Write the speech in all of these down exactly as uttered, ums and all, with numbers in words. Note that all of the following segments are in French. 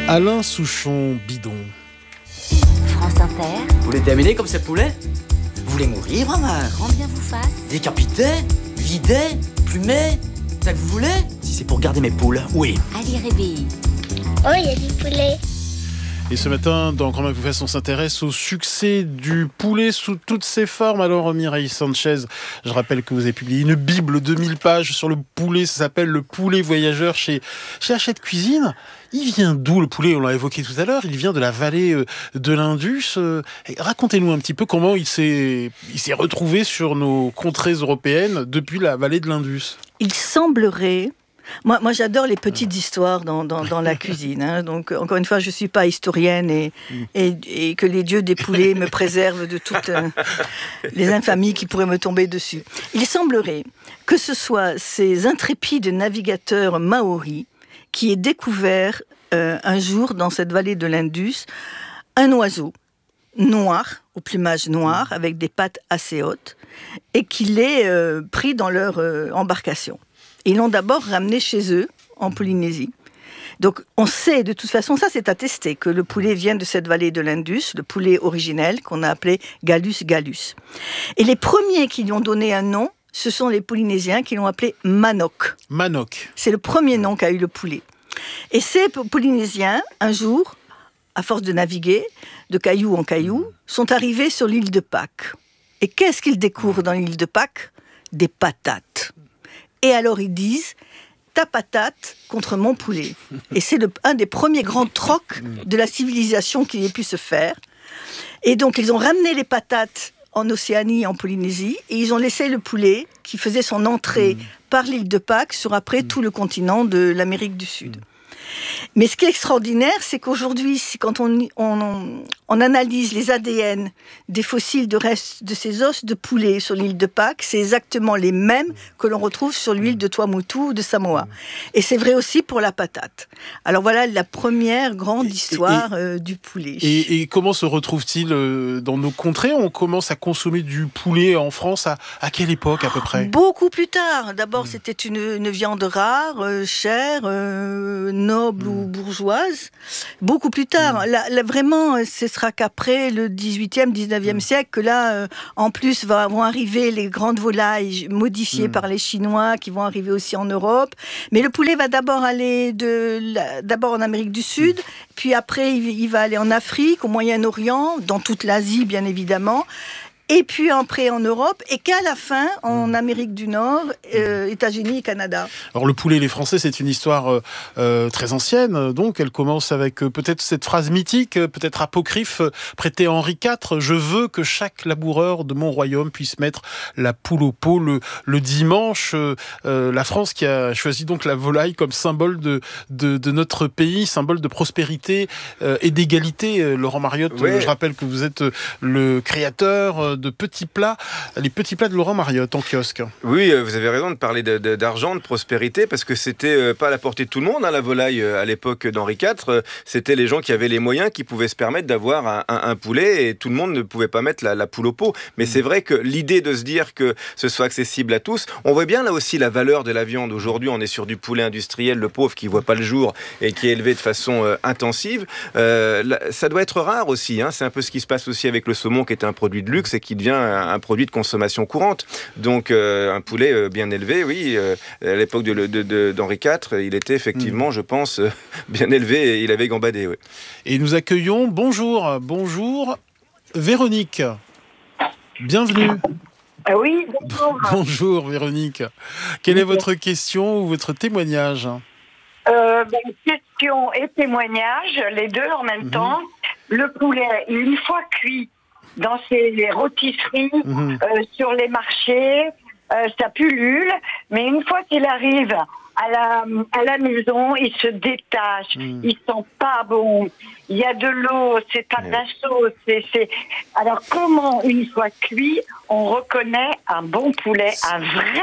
Alain Souchon, Bidon. France Inter. Vous voulez terminer comme ces poulets? Vous voulez mourir, maman? Grand bien vous fasse. Décapité? Vidé? Plumé? C'est ça que vous voulez? Si c'est pour garder mes poules, oui. Ali Réveil. Oh, il y a du poulet. Et ce matin, dans Grand Bien vous fasse, on s'intéresse au succès du poulet sous toutes ses formes. Alors, Mireille Sanchez, je rappelle que vous avez publié une bible de mille pages sur le poulet. Ça s'appelle Le poulet voyageur chez, chez Hachette Cuisine. Il vient d'où le poulet? On l'a évoqué tout à l'heure. Il vient de la vallée de l'Indus. Racontez-nous un petit peu comment il s'est, il s'est retrouvé sur nos contrées européennes depuis la vallée de l'Indus. Il semblerait... Moi, moi, j'adore les petites histoires dans, dans, dans la cuisine. Hein. Donc, encore une fois, je ne suis pas historienne et, et, et que les dieux des poulets me préservent de toutes euh, les infamies qui pourraient me tomber dessus. Il semblerait que ce soit ces intrépides navigateurs maoris qui aient découvert euh, un jour dans cette vallée de l'Indus un oiseau noir, au plumage noir, avec des pattes assez hautes, et qui l'ait euh, pris dans leur euh, embarcation. Ils l'ont d'abord ramené chez eux, en Polynésie. Donc, on sait, de toute façon, ça c'est attesté, que le poulet vient de cette vallée de l'Indus, le poulet originel, qu'on a appelé Gallus gallus. Et les premiers qui lui ont donné un nom, ce sont les Polynésiens qui l'ont appelé Manok. Manok. C'est le premier nom qu'a eu le poulet. Et ces Polynésiens, un jour, à force de naviguer, de caillou en caillou, sont arrivés sur l'île de Pâques. Et qu'est-ce qu'ils découvrent dans l'île de Pâques? Des patates. Et alors ils disent, ta patate contre mon poulet. Et c'est le, un des premiers grands trocs de la civilisation qui ait pu se faire. Et donc ils ont ramené les patates en Océanie, en Polynésie, et ils ont laissé le poulet qui faisait son entrée par l'île de Pâques sur après tout le continent de l'Amérique du Sud. Mais ce qui est extraordinaire, c'est qu'aujourd'hui, quand on, on, on analyse les A D N des fossiles de restes de ces os de poulet sur l'île de Pâques, c'est exactement les mêmes que l'on retrouve sur l'île de Tuamotu ou de Samoa. Et c'est vrai aussi pour la patate. Alors voilà la première grande histoire et, et, euh, du poulet. Et, et comment se retrouve-t-il euh, dans nos contrées? On commence à consommer du poulet en France à, à quelle époque à peu près? Beaucoup plus tard. D'abord, mmh. c'était une, une viande rare, euh, chère, euh, noble mmh. ou bourgeoise. Beaucoup plus tard. Mmh. Là, là, vraiment, ce sera qu'après le dix-huitième, dix-neuvième mmh. siècle que là, euh, en plus, va, vont arriver les grandes volailles modifiées mmh. par les Chinois qui vont arriver aussi en Europe. Mais le poulet va d'abord aller de, la, d'abord en Amérique du Sud, mmh. puis après, il, il va aller en Afrique, au Moyen-Orient, dans toute l'Asie, bien évidemment. Et puis après en Europe, et qu'à la fin, en Amérique du Nord, euh, États-Unis et Canada. Alors le poulet et les Français, c'est une histoire euh, très ancienne, donc elle commence avec euh, peut-être cette phrase mythique, euh, peut-être apocryphe, euh, prêtée à Henri quatre, « Je veux que chaque laboureur de mon royaume puisse mettre la poule au pot le, le dimanche euh, ». Euh, la France qui a choisi donc la volaille comme symbole de, de, de notre pays, symbole de prospérité euh, et d'égalité. Euh, Laurent Mariotte, ouais. euh, je rappelle que vous êtes euh, le créateur euh, de petits plats, les petits plats de Laurent Mariotte en kiosque. Oui, vous avez raison de parler de, de, d'argent, de prospérité, parce que c'était pas à la portée de tout le monde, hein, la volaille à l'époque d'Henri quatre. C'était les gens qui avaient les moyens qui pouvaient se permettre d'avoir un, un, un poulet, et tout le monde ne pouvait pas mettre la, la poule au pot. Mais mmh. c'est vrai que l'idée de se dire que ce soit accessible à tous, on voit bien là aussi la valeur de la viande. Aujourd'hui, on est sur du poulet industriel, le pauvre qui ne voit pas le jour et qui est élevé de façon euh, intensive. Euh, là, ça doit être rare aussi, hein. C'est un peu ce qui se passe aussi avec le saumon, qui est un produit de luxe et qui devient un, un produit de consommation courante. Donc euh, un poulet euh, bien élevé, oui, euh, à l'époque de, de, de, d'Henri quatre, il était effectivement, mmh. je pense, euh, bien élevé et il avait gambadé. Oui. Et nous accueillons, bonjour, bonjour, Véronique. Bienvenue. Euh, oui, bonjour. Bonjour Véronique. Quelle est votre question ou votre témoignage? euh, ben, Question et témoignage, les deux en même mmh. temps. Le poulet, une fois cuit, dans ces rôtisseries, mmh. euh, sur les marchés, euh, ça pullule, mais une fois qu'il arrive à la, à la maison, il se détache, mmh. il sent pas bon, il y a de l'eau, c'est pas de la sauce, c'est, c'est... Alors comment, une fois cuit, on reconnaît un bon poulet, un vrai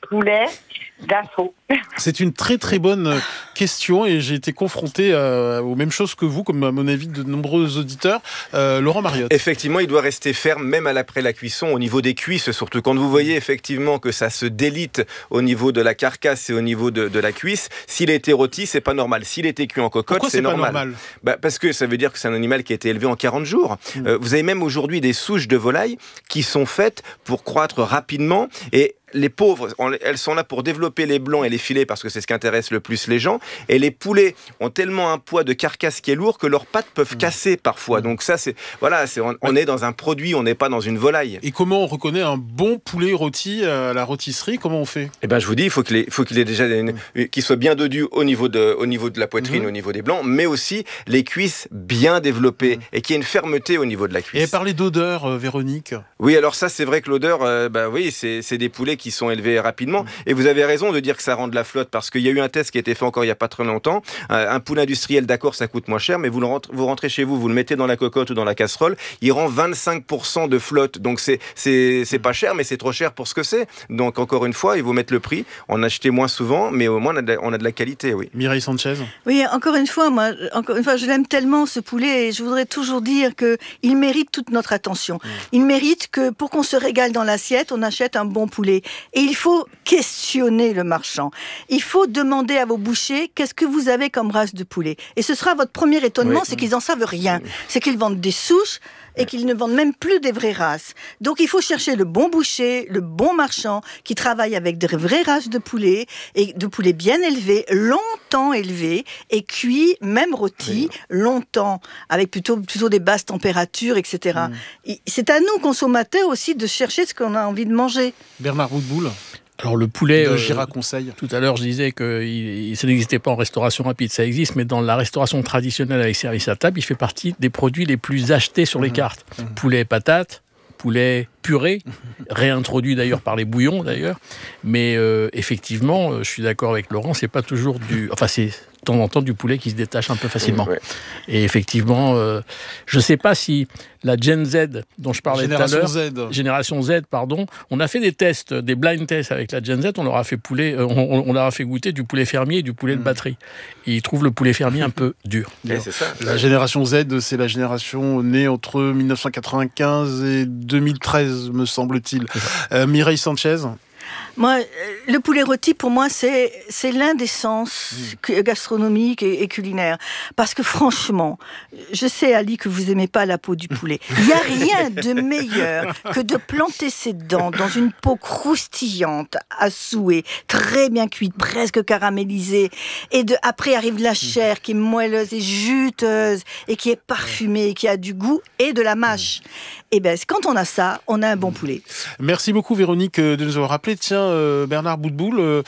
poulet d'infos. C'est une très très bonne question et j'ai été confronté euh, aux mêmes choses que vous, comme à mon avis de nombreux auditeurs. Euh, Laurent Mariotte. Effectivement, il doit rester ferme même à l'après la cuisson au niveau des cuisses, surtout quand vous voyez effectivement que ça se délite au niveau de la carcasse et au niveau de, de la cuisse. S'il a été rôti, c'est pas normal. S'il a été cuit en cocotte, Pourquoi c'est, c'est normal. Pas normal bah, parce que ça veut dire que c'est un animal qui a été élevé en quarante jours. Mmh. Euh, vous avez même aujourd'hui des souches de volailles qui sont faites pour croître rapidement et les pauvres, elles sont là pour développer les blancs et les filets parce que c'est ce qui intéresse le plus les gens. Et les poulets ont tellement un poids de carcasse qui est lourd que leurs pattes peuvent mmh. casser parfois. Mmh. Donc ça, c'est voilà, c'est, on, on est dans un produit, on n'est pas dans une volaille. Et comment on reconnaît un bon poulet rôti à la rôtisserie ? Comment on fait ? Eh ben, je vous dis, il faut qu'il ait, faut qu'il ait déjà une, mmh. qu'il soit bien dodu au niveau de, au niveau de la poitrine, mmh. au niveau des blancs, mais aussi les cuisses bien développées mmh. et qu'il y ait une fermeté au niveau de la cuisse. Et parler d'odeur, euh, Véronique ? Oui, alors ça, c'est vrai que l'odeur, euh, bah oui, c'est, c'est des poulets qui sont élevés rapidement. Et vous avez raison de dire que ça rend de la flotte parce qu'il y a eu un test qui a été fait encore il n'y a pas très longtemps. Un poulet industriel, d'accord, ça coûte moins cher, mais vous, le rentrez, vous rentrez chez vous, vous le mettez dans la cocotte ou dans la casserole, il rend vingt-cinq pour cent de flotte. Donc c'est, c'est, c'est pas cher, mais c'est trop cher pour ce que c'est. Donc encore une fois, il faut mettre le prix. En acheter moins souvent, mais au moins on a de la, on a de la qualité, oui. Mireille Sanchez. Oui, encore une fois, moi, encore une fois, je l'aime tellement ce poulet et je voudrais toujours dire que il mérite toute notre attention. Mmh. Il mérite que pour qu'on se régale dans l'assiette, on achète un bon poulet. Et il faut questionner le marchand. Il faut demander à vos bouchers qu'est-ce que vous avez comme race de poulet. Et ce sera votre premier étonnement, oui. c'est qu'ils n'en savent rien. Oui. C'est qu'ils vendent des souches et qu'ils ne vendent même plus des vraies races. Donc il faut chercher le bon boucher, le bon marchand qui travaille avec des vraies races de poulet et de poulets bien élevés, longtemps élevés et cuits, même rôtis, oui. longtemps, avec plutôt, plutôt des basses températures, et cetera. Mmh. C'est à nous, consommateurs, aussi de chercher ce qu'on a envie de manger. Bernard Boutboul. Alors le poulet, euh, Gira Conseil. Tout à l'heure je disais que il, ça n'existait pas en restauration rapide, ça existe, mais dans la restauration traditionnelle avec service à table, il fait partie des produits les plus achetés sur les mmh. cartes. Mmh. Poulet patate, poulet purée, réintroduit d'ailleurs par les bouillons d'ailleurs, mais euh, effectivement, je suis d'accord avec Laurent, c'est pas toujours du... Enfin c'est de temps en temps du poulet qui se détache un peu facilement. Ouais. Et effectivement, euh, je ne sais pas si la Gen Z dont je parlais Génération tout à l'heure, Z. Génération Z, pardon, on a fait des tests, des blind tests avec la Gen Z, on leur a fait poulet, euh, on, on leur a fait goûter du poulet fermier et du poulet mmh. de batterie. Et ils trouvent le poulet fermier un peu dur. Et c'est ça. La génération Z, c'est la génération née entre dix-neuf cent quatre-vingt-quinze et deux mille treize, me semble-t-il. Euh, Mireille Sanchez. Moi, le poulet rôti, pour moi, c'est, c'est l'un des sens mmh. gastronomiques et, et culinaires. Parce que franchement, je sais, Ali, que vous n'aimez pas la peau du poulet. Il n'y a rien de meilleur que de planter ses dents dans une peau croustillante, à souhait, très bien cuite, presque caramélisée. Et de, après arrive la chair qui est moelleuse et juteuse, et qui est parfumée, et qui a du goût et de la mâche. Et bien, quand on a ça, on a un bon poulet. Merci beaucoup, Véronique, de nous avoir rappelé. Tiens, euh, Bernard Boutboul, euh,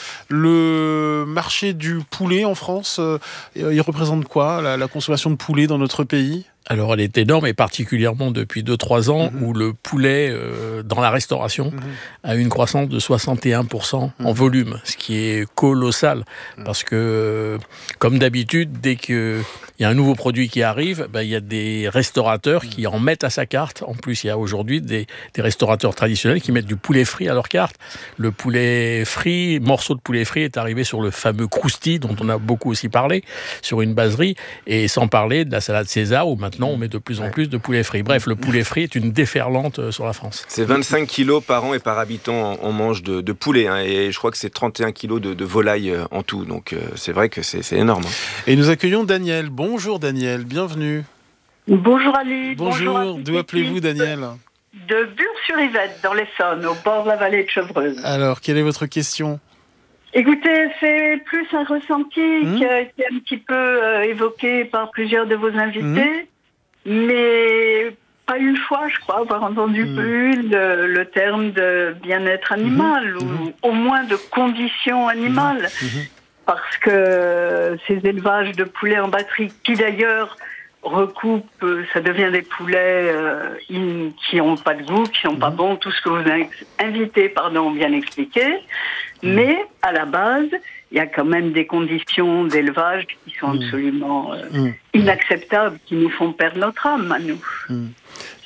le marché du poulet en France, euh, il représente quoi, la, la consommation de poulet dans notre pays ? Alors elle est énorme, et particulièrement depuis deux trois ans, mmh. où le poulet euh, dans la restauration mmh. a une croissance de soixante et un pour cent mmh. en volume, ce qui est colossal, mmh. parce que, euh, comme d'habitude, dès qu'il y a un nouveau produit qui arrive, bah, il y a des restaurateurs mmh. qui en mettent à sa carte. En plus, il y a aujourd'hui des, des restaurateurs traditionnels qui mettent du poulet frit à leur carte. Le poulet frit, morceau de poulet frit est arrivé sur le fameux crousti, dont on a beaucoup aussi parlé, sur une baserie, et sans parler de la salade César, où maintenant on met de plus en plus de poulet frit. Bref, le poulet frit est une déferlante sur la France. C'est vingt-cinq kilos par an et par habitant on mange de, de poulet, hein, et je crois que c'est trente et un kilos de, de volaille en tout, donc euh, c'est vrai que c'est, c'est énorme. Hein. Et nous accueillons Daniel. Bonjour Daniel, bienvenue. Bonjour Ali. Bonjour, bonjour d'où appelez-vous Daniel ? De Bure-sur-Yvette, dans l'Essonne, au bord de la vallée de Chevreuse. Alors, quelle est votre question ? Écoutez, c'est plus un ressenti mmh. qui a été un petit peu euh, évoqué par plusieurs de vos invités, mmh. mais pas une fois, je crois, avoir entendu mmh. plus le, le terme de bien-être animal, mmh. ou mmh. au moins de conditions animales, mmh. parce que ces élevages de poulets en batterie, qui d'ailleurs recoupe, ça devient des poulets euh, in, qui n'ont pas de goût, qui sont mmh. pas bons, tout ce que vous avez invité, pardon, bien expliqué. Mmh. Mais à la base, il y a quand même des conditions d'élevage qui sont mmh. absolument euh, mmh. inacceptables, qui nous font perdre notre âme à nous. Mmh.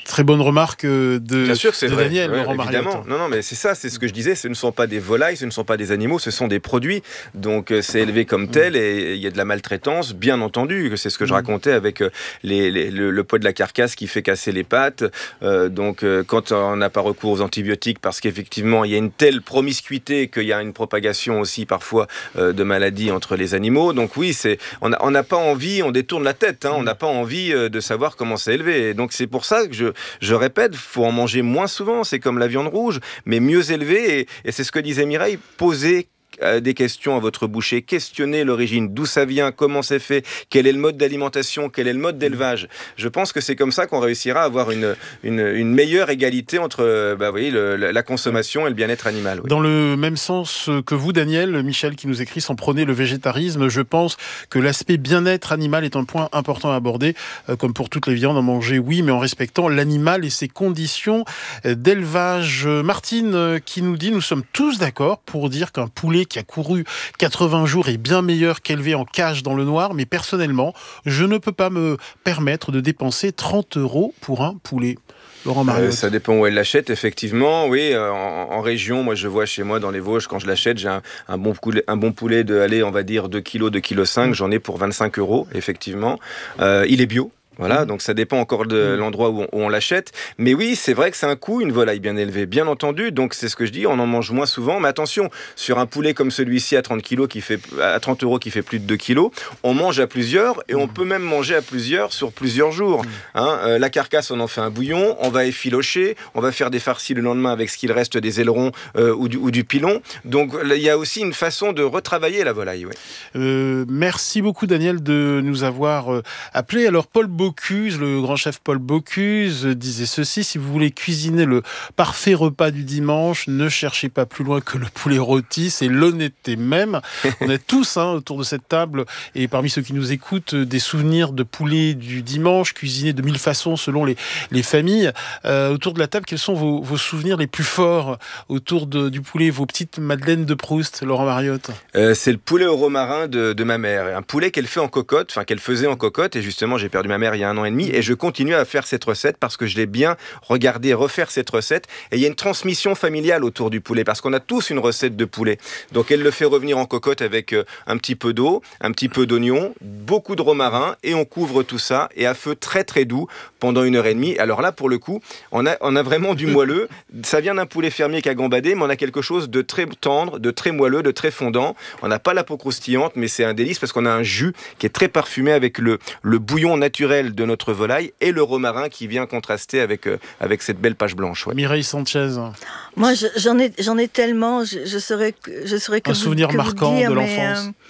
Très bonne remarque de, Bien sûr que c'est de vrai. Daniel, ouais, Laurent Mariotte. Évidemment. Non, non, mais c'est ça, c'est ce que je disais. Ce ne sont pas des volailles, ce ne sont pas des animaux, ce sont des produits. Donc euh, c'est élevé comme tel et il y a de la maltraitance, bien entendu. C'est ce que je racontais avec euh, les, les, le, le poids de la carcasse qui fait casser les pattes. Euh, donc euh, quand on n'a pas recours aux antibiotiques, parce qu'effectivement il y a une telle promiscuité qu'il y a une propagation aussi parfois euh, de maladies entre les animaux. Donc oui, c'est, on n'a on n'a pas envie, on détourne la tête. Hein, on n'a pas envie euh, de savoir comment c'est élevé. Et donc c'est pour ça que je, je répète, faut en manger moins souvent, c'est comme la viande rouge, mais mieux élevé, et, et c'est ce que disait Mireille, poser des questions à votre boucher, questionnez l'origine, d'où ça vient, comment c'est fait, quel est le mode d'alimentation, quel est le mode d'élevage. Je pense que c'est comme ça qu'on réussira à avoir une, une, une meilleure égalité entre bah, vous voyez, le, la consommation et le bien-être animal. Oui. Dans le même sens que vous, Daniel, Michel qui nous écrit sans prôner le végétarisme, je pense que l'aspect bien-être animal est un point important à aborder. Euh, comme pour toutes les viandes, en manger, oui, mais en respectant l'animal et ses conditions d'élevage. Martine qui nous dit, nous sommes tous d'accord pour dire qu'un poulet qui a couru quatre-vingts jours est bien meilleur qu'élevé en cage dans le noir, mais personnellement, je ne peux pas me permettre de dépenser trente euros pour un poulet. Laurent Mariotte. Euh, ça dépend où elle l'achète, effectivement. Oui, euh, en, en région, moi je vois chez moi dans les Vosges, quand je l'achète, j'ai un, un, bon, poulet, un bon poulet de, allez, on va dire deux kilos, deux virgule cinq kilos, j'en ai pour vingt-cinq euros, effectivement. Euh, il est bio. Voilà, donc ça dépend encore de l'endroit où on, où on l'achète. Mais oui, c'est vrai que c'est un coût, une volaille bien élevée, bien entendu. Donc c'est ce que je dis, on en mange moins souvent. Mais attention, sur un poulet comme celui-ci à trente kilos, qui fait, à trente euros, qui fait plus de deux kilos, on mange à plusieurs et on peut même manger à plusieurs sur plusieurs jours. Hein, euh, la carcasse, on en fait un bouillon, on va effilocher, on va faire des farcis le lendemain avec ce qu'il reste des ailerons euh, ou, du, ou du pilon. Donc il y a aussi une façon de retravailler la volaille. Ouais. Euh, merci beaucoup, Daniel, de nous avoir euh, appelé. Alors, Paul Bocuse, le grand chef Paul Bocuse disait ceci: si vous voulez cuisiner le parfait repas du dimanche, ne cherchez pas plus loin que le poulet rôti, c'est l'honnêteté même. On a tous hein, autour de cette table, et parmi ceux qui nous écoutent, des souvenirs de poulet du dimanche, cuisiné de mille façons selon les, les familles. Euh, autour de la table, quels sont vos, vos souvenirs les plus forts autour de, du poulet, vos petites madeleines de Proust, Laurent Mariotte? euh, C'est le poulet au romarin de, de ma mère. Un poulet qu'elle fait en cocotte, enfin qu'elle faisait en cocotte, et justement j'ai perdu ma mère il y a un an et demi, et je continue à faire cette recette parce que je l'ai bien regardé refaire cette recette, et il y a une transmission familiale autour du poulet, parce qu'on a tous une recette de poulet. Donc elle le fait revenir en cocotte avec un petit peu d'eau, un petit peu d'oignon, beaucoup de romarin, et on couvre tout ça, et à feu très très doux pendant une heure et demie. Alors là, pour le coup, on a, on a vraiment du moelleux. Ça vient d'un poulet fermier qui a gambadé, mais on a quelque chose de très tendre, de très moelleux, de très fondant. On n'a pas la peau croustillante, mais c'est un délice parce qu'on a un jus qui est très parfumé avec le, le bouillon naturel de notre volaille et le romarin qui vient contraster avec, euh, avec cette belle page blanche. Ouais. Mireille Sanchez. Moi, je, j'en, ai, j'en ai tellement, je, je saurais, je saurais que un vous, souvenir que marquant vous dire, de mais, l'enfance. Euh,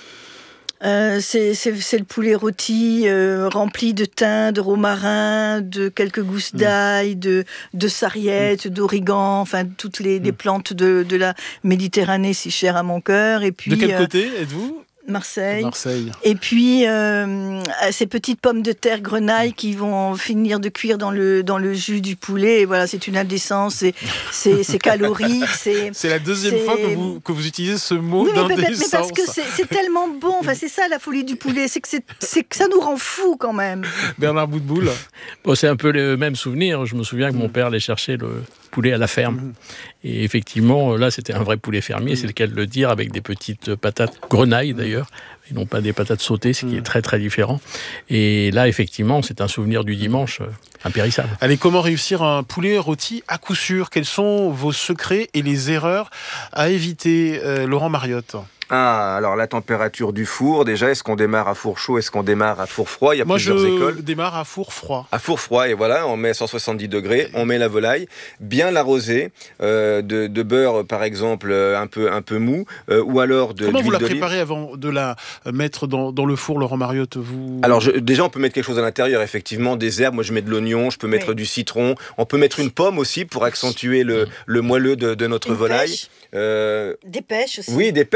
Euh, c'est, c'est, c'est le poulet rôti euh, rempli de thym, de romarin, de quelques gousses d'ail, de, de sarriette, mmh. d'origan, enfin toutes les, mmh. les plantes de, de la Méditerranée si chères à mon cœur. Et puis, de quel euh, côté êtes-vous ? Marseille. Marseille. Et puis euh, ces petites pommes de terre grenaille qui vont finir de cuire dans le dans le jus du poulet. Et voilà, c'est une indécence, c'est c'est, c'est calorique, c'est. C'est la deuxième c'est... fois que vous que vous utilisez ce mot oui, mais, d'indécence. Mais parce que c'est, c'est tellement bon. Enfin, c'est ça la folie du poulet, c'est que c'est, c'est que ça nous rend fous quand même. Bernard Boutboul. Bon, c'est un peu le même souvenir. Je me souviens que mon père allait chercher le poulet à la ferme. Mmh. Et effectivement, là, c'était un vrai poulet fermier, mmh. c'est le cas de le dire, avec des petites patates grenailles d'ailleurs, et non pas des patates sautées, ce qui mmh. est très très différent. Et là, effectivement, c'est un souvenir du dimanche euh, impérissable. Allez, comment réussir un poulet rôti à coup sûr ? Quels sont vos secrets et les erreurs à éviter, euh, Laurent Mariotte ? Ah, alors la température du four, déjà, est-ce qu'on démarre à four chaud, est-ce qu'on démarre à four froid ? Il y a Moi, plusieurs je écoles. Moi, je démarre à four froid. À four froid, et voilà, on met à cent soixante-dix degrés, on met la volaille, bien l'arroser, euh, de, de beurre, par exemple, un peu, un peu mou, euh, ou alors de Comment d'huile vous la d'olive. préparez avant de la mettre dans, dans le four, Laurent Mariotte vous... Alors, je, déjà, on peut mettre quelque chose à l'intérieur, effectivement, des herbes. Moi, je mets de l'oignon, je peux mettre oui. du citron. On peut mettre une pomme aussi pour accentuer le, le moelleux de, de notre une volaille. Pêche. Euh, des pêches aussi. Oui, des pêches. Oui, les,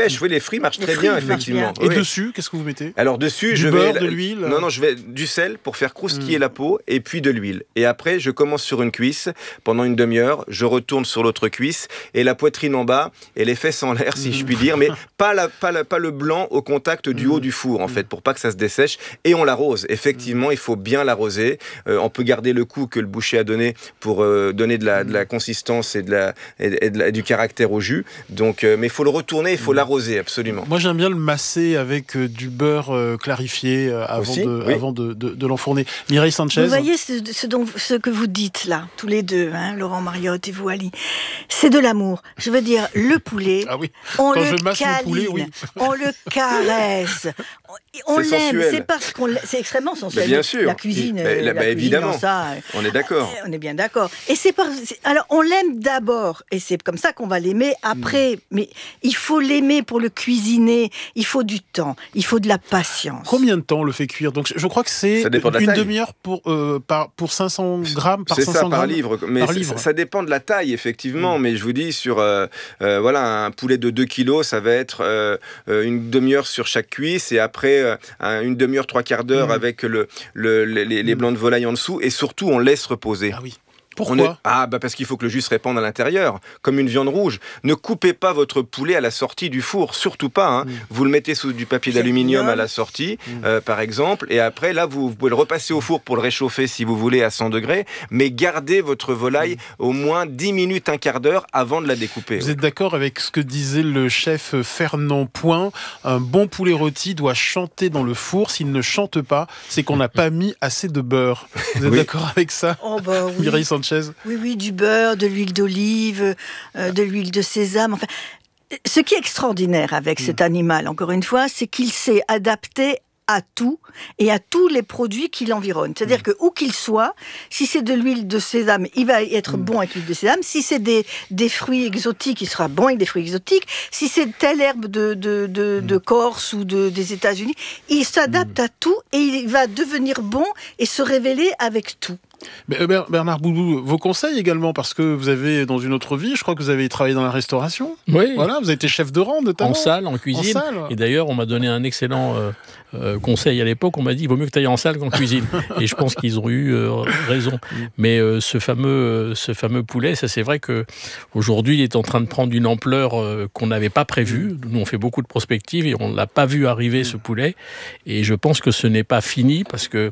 fruits marchent Les très fruits bien, marchent effectivement. bien. Et Oui. dessus, qu'est-ce que vous mettez? Alors dessus, Du je beurre, vais de l'huile? Non, non, je vais du sel pour faire croustiller Mm. la peau et puis de l'huile. Et après, je commence sur une cuisse pendant une demi-heure. Je retourne sur l'autre cuisse et la poitrine en bas et les fesses en l'air, si Mm. je puis dire, mais pas la, pas la, pas le blanc au contact du haut du four en fait, pour pas que ça se dessèche. Et on l'arrose. Effectivement, il faut bien l'arroser. Euh, on peut garder le coup que le boucher a donné pour euh, donner de la, de la consistance et de la et, et de la, du caractère au jus. Donc, euh, mais il faut le retourner, il faut l'arroser absolument. Moi, j'aime bien le masser avec euh, du beurre euh, clarifié euh, avant, Aussi, de, oui. avant de, de, de l'enfourner. Mireille Sanchez. Vous voyez ce, ce, dont, ce que vous dites là, tous les deux, hein, Laurent Mariotte et vous, Ali, c'est de l'amour. Je veux dire, le poulet, Ah oui. on Quand le je masse le câline, poulet, oui. on le caresse, on, on C'est l'aime. sensuel. C'est parce qu'on, l'a- c'est extrêmement sensuel. Mais bien sûr. La cuisine, Mais, euh, là, la bah, cuisine évidemment. en ça. euh, On est d'accord. On est bien d'accord. Et c'est par... c'est- alors on l'aime d'abord, et c'est comme ça qu'on va l'aimer après. Mais il faut l'aimer pour le cuisiner. Il faut du temps, il faut de la patience. Combien de temps on le fait cuire? Donc, je crois que c'est Ça dépend de la une taille. demi-heure pour, euh, par, pour cinq cents grammes, par C'est cinq ça, cents par grammes. livre. Mais Par ça- livre. Ça, dépend de la taille, effectivement. Mais je vous dis, sur euh, euh, voilà, un poulet de deux kilos, ça va être euh, euh, une demi-heure sur chaque cuisse et après euh, un- une demi-heure, trois quarts d'heure Mm. avec le, le- les, les- les blancs de volaille en dessous. Et surtout, on laisse reposer. Ah oui. On Pourquoi est- Ah, bah parce qu'il faut que le jus se répande à l'intérieur, comme une viande rouge. Ne coupez pas votre poulet à la sortie du four, surtout pas. Hein. Mm. Vous le mettez sous du papier d'aluminium à la sortie, Mm. euh, par exemple, et après, là, vous, vous pouvez le repasser au four pour le réchauffer si vous voulez à cent degrés, mais gardez votre volaille au moins dix minutes, un quart d'heure avant de la découper. Vous êtes d'accord avec ce que disait le chef Fernand Point? Un bon poulet rôti doit chanter dans le four. S'il ne chante pas, c'est qu'on n'a pas mis assez de beurre. Vous êtes Oui. d'accord avec ça, Oh bah oui. Mireille Sanchez? Oui, oui, du beurre, de l'huile d'olive, euh, de l'huile de sésame. Enfin, ce qui est extraordinaire avec cet animal, encore une fois, c'est qu'il s'est adapté à tout et à tous les produits qui l'environnent. C'est-à-dire que où qu'il soit, si c'est de l'huile de sésame, il va être bon avec l'huile de sésame. Si c'est des, des fruits exotiques, il sera bon avec des fruits exotiques. Si c'est telle herbe de, de, de, de Corse ou de, des États-Unis, il s'adapte à tout et il va devenir bon et se révéler avec tout. Mais, euh, Ber- Bernard Boulou, vos conseils également, parce que vous avez, dans une autre vie, je crois que vous avez travaillé dans la restauration. Oui. Voilà, vous avez été chef de rang, notamment. En salle, en cuisine. En salle. Et d'ailleurs, on m'a donné un excellent euh, euh, conseil à l'époque. On m'a dit, il vaut mieux que tu ailles en salle qu'en cuisine. Et je pense qu'ils ont eu euh, raison. Mais euh, ce fameux, euh, ce fameux poulet, ça c'est vrai que aujourd'hui, il est en train de prendre une ampleur euh, qu'on n'avait pas prévue. Nous, on fait beaucoup de prospectives et on ne l'a pas vu arriver, ce poulet. Et je pense que ce n'est pas fini parce que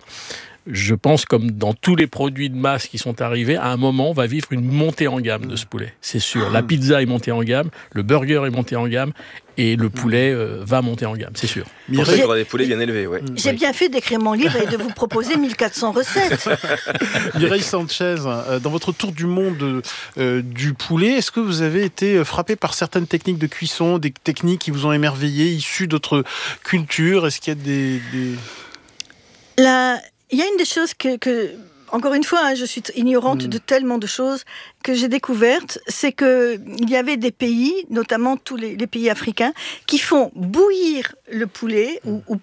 je pense, comme dans tous les produits de masse qui sont arrivés, à un moment, on va vivre une montée en gamme de ce poulet. C'est sûr. La pizza est montée en gamme, le burger est monté en gamme, et le poulet euh, va monter en gamme, c'est sûr. C'est pour ça qu'il y aura des poulets bien élevés. Ouais. J'ai Oui. bien fait d'écrire mon livre et de vous proposer mille quatre cents recettes. Mireille Sanchez, euh, dans votre tour du monde euh, du poulet, est-ce que vous avez été frappé par certaines techniques de cuisson, des techniques qui vous ont émerveillé, issues d'autres cultures? Est-ce qu'il y a des... des... La... Il y a une des choses que, que encore une fois, hein, je suis ignorante Mm. de tellement de choses que j'ai découvertes, c'est qu'il y avait des pays, notamment tous les, les pays africains, qui font bouillir le poulet ou, ou